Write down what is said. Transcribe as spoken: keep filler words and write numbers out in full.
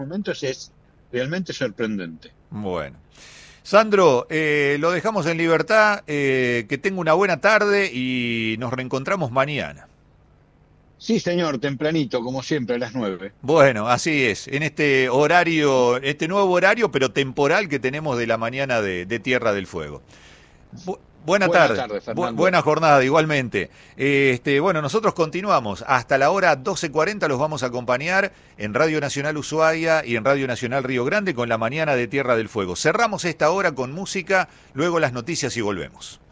momentos es realmente sorprendente. Bueno. Sandro, eh, lo dejamos en libertad, eh, que tenga una buena tarde y nos reencontramos mañana. Sí, señor, tempranito, como siempre, a las nueve. Bueno, así es, en este horario, este nuevo horario, pero temporal que tenemos de la mañana de, de Tierra del Fuego. Bu- buena Buena tarde, tarde, bu- Fernando. buena jornada igualmente. Este, bueno, nosotros continuamos. Hasta la hora doce cuarenta los vamos a acompañar en Radio Nacional Ushuaia y en Radio Nacional Río Grande con la mañana de Tierra del Fuego. Cerramos esta hora con música, luego las noticias y volvemos.